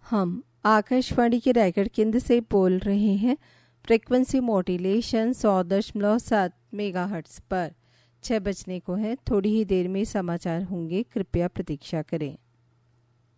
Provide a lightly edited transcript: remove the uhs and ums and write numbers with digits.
हम आकाशवाणी के रायगढ़ केंद्र से बोल रहे हैं। फ्रीक्वेंसी मॉड्यूलेशन 100.7 मेगाहर्ट्ज़ पर 6 बजने को है। थोड़ी ही देर में समाचार होंगे, कृपया प्रतीक्षा करें।